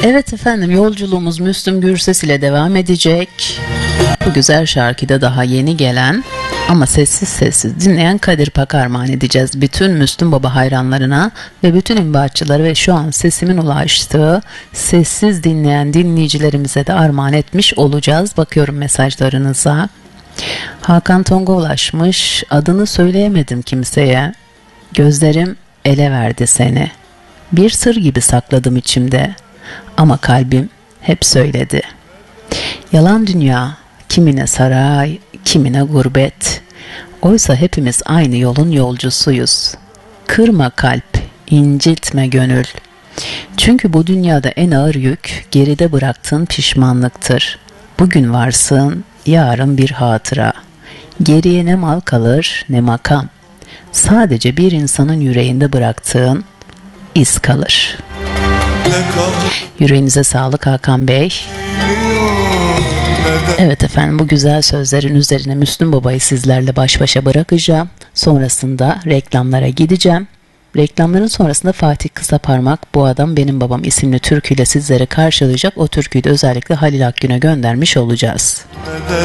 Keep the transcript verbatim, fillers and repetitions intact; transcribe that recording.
Evet efendim, yolculuğumuz Müslüm Gürses ile devam edecek. Bu güzel şarkıda daha yeni gelen ama sessiz sessiz dinleyen Kadir Pak'a armağan edeceğiz. Bütün Müslüm Baba hayranlarına ve bütün imbatçıları ve şu an sesimin ulaştığı sessiz dinleyen dinleyicilerimize de armağan etmiş olacağız. Bakıyorum mesajlarınıza. Hakan Tonga ulaşmış. Adını söyleyemedim kimseye. Gözlerim ele verdi seni. Bir sır gibi sakladım içimde. Ama kalbim hep söyledi. Yalan dünya, kimine saray, kimine gurbet. Oysa hepimiz aynı yolun yolcusuyuz. Kırma kalp, incitme gönül. Çünkü bu dünyada en ağır yük geride bıraktığın pişmanlıktır. Bugün varsın, yarın bir hatıra. Geriye ne mal kalır ne makam. Sadece bir insanın yüreğinde bıraktığın iz kalır. Yüreğinize sağlık Hakan Bey. Evet efendim, bu güzel sözlerin üzerine Müslüm Baba'yı sizlerle baş başa bırakacağım. Sonrasında reklamlara gideceğim. Reklamların sonrasında Fatih Kısaparmak Bu Adam Benim Babam isimli türküyle sizleri karşılayacak. O türküyü de özellikle Halil Akgün'e göndermiş olacağız.